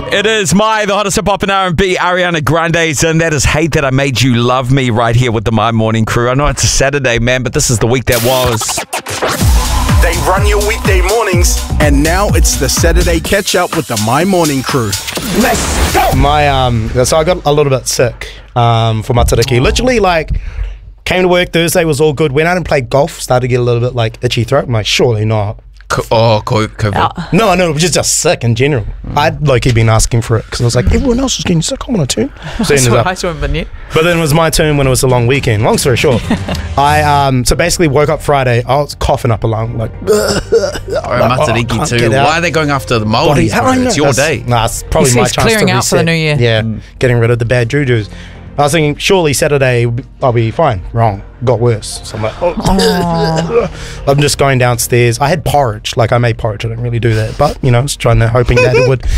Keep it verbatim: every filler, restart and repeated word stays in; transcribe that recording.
It is My, the hottest hip-hop and R and B, Ariana Grande's, and that is Hate That I Made You Love Me right here with the My Morning crew. I know it's a Saturday, man, but this is the week that was. They run your weekday mornings. And now it's the Saturday catch-up with the My Morning crew. Let's go. My um, so I got a little bit sick um for Matariki. Literally, like, came to work Thursday, was all good. Went out and played golf. Started to get a little bit like itchy throat. I'm like, surely not. Co- oh, COVID. Oh. No, no, it was just, just sick in general. Mm. I'd like been asking for it because I was like, everyone else is getting sick. I want to turn. So ended up, I saw him, but but then it was my turn when it was a long weekend. Long story short, I um so basically woke up Friday. I was coughing up a lung like. Oh, Matariki oh, too. Why are they going after the Māoris? It's your day. Nah, it's probably he my says chance clearing to out reset. for the new year. Yeah, mm. getting rid of the bad juju's. I was thinking, surely Saturday I'll be fine. Wrong. Got worse. So I'm like, oh. I'm just going downstairs. I had porridge. Like, I made porridge. I didn't really do that. But, you know, I was trying to, hoping that it would